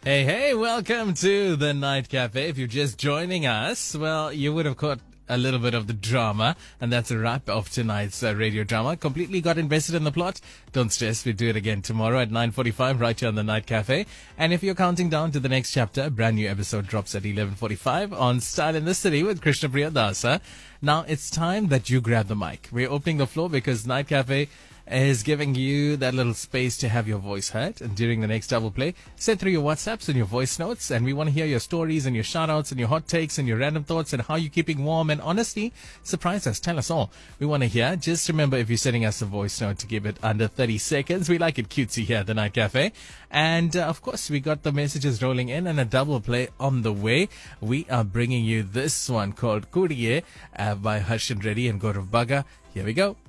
Hey, hey, welcome to the Night Cafe. If you're just joining us, well, you would have caught a little bit of the drama, and that's a wrap of tonight's radio drama. Completely got invested in the plot. Don't stress, we do it again tomorrow at 9:45 right here on the Night Cafe. And if you're counting down to the next chapter, a brand new episode drops at 11:45 on Style in the City with Krishna Priya Dasa. Now it's time that you grab the mic. We're opening the floor because Night Cafe is giving you that little space to have your voice heard. And during the next double play, send through your WhatsApps and your voice notes, and we want to hear your stories and your shout-outs and your hot takes and your random thoughts and how you're keeping warm, and honestly, surprise us, tell us all. We want to hear. Just remember, if you're sending us a voice note, to give it under 30 seconds. We like it cutesy here at the Night Cafe. And of course, we got the messages rolling in and a double play on the way. We are bringing you this one called Kuriye by Harshan Reddy and Gaurav Baga. Here we go.